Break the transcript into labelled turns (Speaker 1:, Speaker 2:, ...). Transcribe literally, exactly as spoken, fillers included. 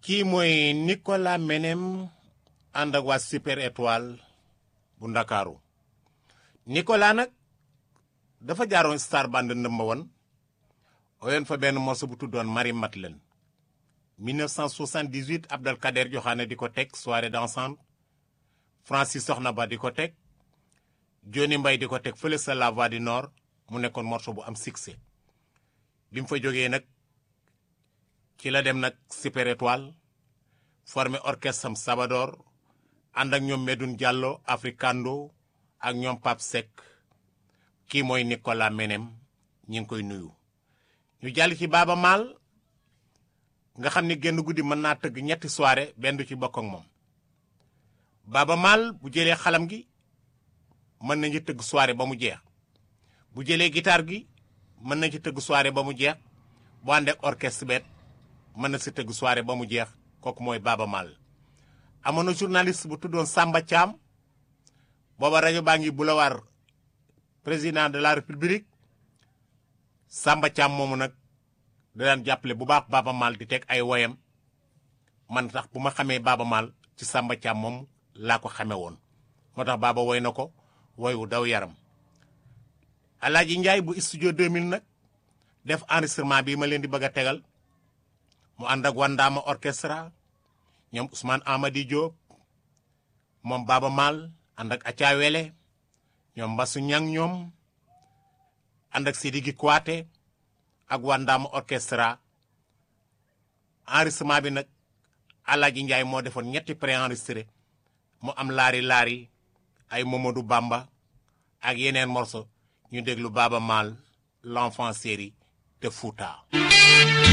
Speaker 1: kii mooy Nicolas Menem ànd ak waa Super Étoile bu Ndakaaru. Nicolas nag dafa jaaroon Star Band number one oyoon fa benn morceau bu tuddoon Marie Madeleine. mille neuf cent soixante-dix-huit Abdelkader Joxaane di ko teg soirée dansante. Francis Soxna Ba di ko teg. Johnny Mbaye di ko teg fële sa La Voix du Nord mu nekkoon morceau bu am succès. bi mu fa jógee nag ci la dem nag Super Étoile formé orchestre am Sabador ànd ak ñoom Medoune Diallo Africando ak ñoom Pape Seck kii mooy Nicolas Menem ñi ngi koy nuyu. ñu jàll ci Baaba Maal nga xam ni genn guddi mën naa tëgg ñetti soirée benn du ci bokk ak moom. Baaba Maal bu jëlee xalam gi mën nañu tëgg soirée ba mu jeex bu jëlee guitare gi mën na ci tëgg soirée ba mu jeex bu ànd ak orchestre bet mën na si tëgg soirée ba mu jeex kooku mooy Baaba Maal. amoon na journaliste bu tuddoon Samba Thiam booba rajo baa ngi boulevard président de la république Samba Thiam moomu nag da daan jàppale bu baax Baaba Maal di teg ay woyam man tax bu ma xamee Baaba Maal ci Samba Thiam moom laa ko xamee woon moo tax Baaba woy na ko woy wu daw yaram. Alaaji Njaay bu studio deux mille nag def enregistrement bi ma leen di bëgg a tegal mu ànd ak Wandaama orchestra ñoom Ousmane Amady Diop moom Baaba Maal ànd ak Acha Wele ñoom Mbasu Ñang ñoom ànd ak Sidiki Kouaté ak Wandaama orchestra. enregistrement bi nag Alaaji Njaay moo defoon ñetti pré-enregistré mu am laari laari ay Mamadou Bamba ak yeneen morceau ñu déglu Baaba Maal l'enfant série de Fouta.